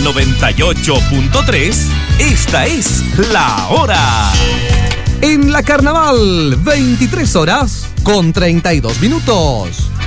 98.3, esta es La Hora. En la Carnaval, 23 horas con 32 minutos.